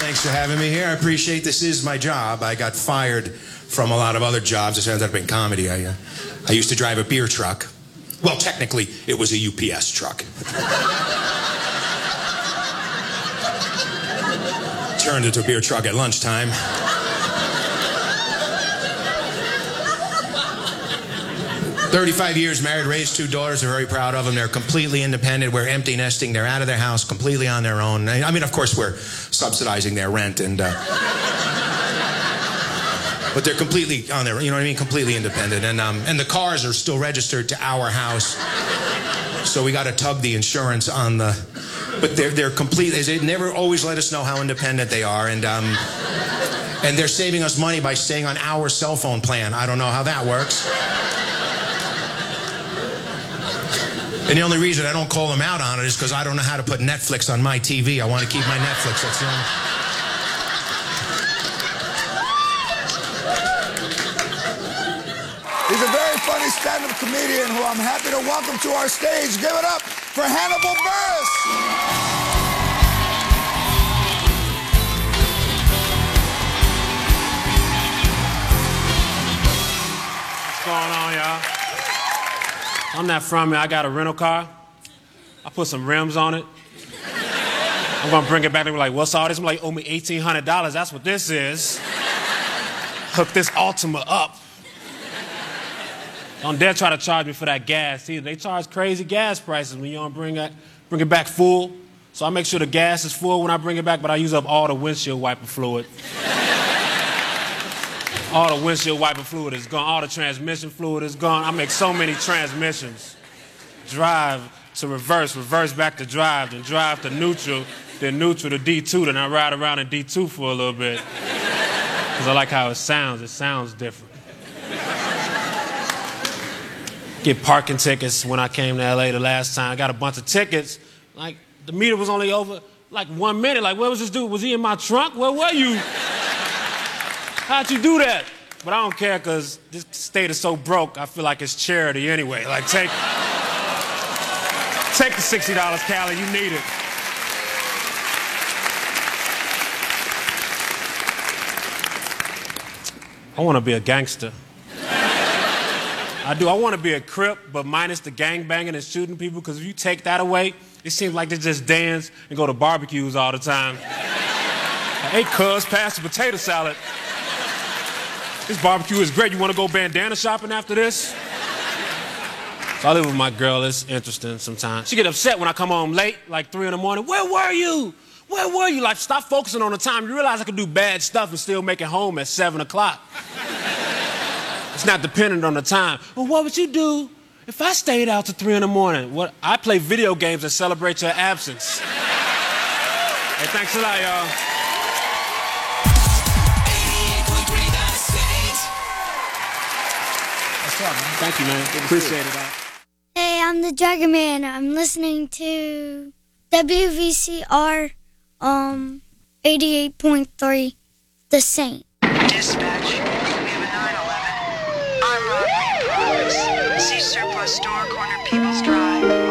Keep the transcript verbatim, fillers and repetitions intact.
Thanks for having me here. I appreciate this is my job. I got fired from a lot of other jobs. This ended up in comedy. I, uh, I used to drive a beer truck. Well, technically, it was a U P S truck. Turned into a beer truck at lunchtime. thirty-five years married, raised two daughters. We're very proud of them. They're completely independent. We're empty nesting. They're out of their house, completely on their own. I mean, of course, we're subsidizing their rent, and uh, but they're completely on their, you know what I mean, completely independent. And um, and the cars are still registered to our house, so we got to tug the insurance on the. But they're they're completely. They never always let us know how independent they are, and um, and they're saving us money by staying on our cell phone plan. I don't know how that works. And the only reason I don't call them out on it is because I don't know how to put Netflix on my T V. I want to keep my Netflix. That's the only... He's a very funny stand-up comedian who I'm happy to welcome to our stage. Give it up for Hannibal Buress. What's going on, y'all? I'm not from here. I got a rental car. I put some rims on it. I'm gonna bring it back. They were like, what's all this? I'm like, owe me eighteen hundred dollars. That's what this is. Hook this Altima up. Don't dare try to charge me for that gas either. They charge crazy gas prices when you don't bring it, bring it back full. So I make sure the gas is full when I bring it back, but I use up all the windshield wiper fluid. All the windshield wiper fluid is gone. All the transmission fluid is gone. I make so many transmissions. Drive to reverse, reverse back to drive, then drive to neutral, then neutral to D two, then I ride around in D two for a little bit. Because I like how it sounds. It sounds different. Get parking tickets when I came to L A the last time. I got a bunch of tickets. Like, the meter was only over like one minute. Like, where was this dude? Was he in my trunk? Where were you? How'd you do that? But I don't care because this state is so broke, I feel like it's charity anyway. Like, take, take the sixty dollars, Callie, you need it. I want to be a gangster. I do. I want to be a Crip, but minus the gangbanging and shooting people, because if you take that away, it seems like they just dance and go to barbecues all the time. Hey, cuz, pass the potato salad. This barbecue is great. You want to go bandana shopping after this? So I live with my girl. It's interesting sometimes. She get upset when I come home late, like three in the morning. Where were you? Where were you? Like, stop focusing on the time. You realize I can do bad stuff and still make it home at seven o'clock. It's not dependent on the time. Well, what would you do if I stayed out to three in the morning? What? I play video games that celebrate your absence. Hey, thanks a lot, y'all. Thank you, man. Appreciate it. Hey, I'm the Dragon Man. I'm listening to W V C R um, eighty-eight point three, The Saint. Dispatch, we have a nine eleven. Armed robbery in progress. See surplus store, corner People's Drive.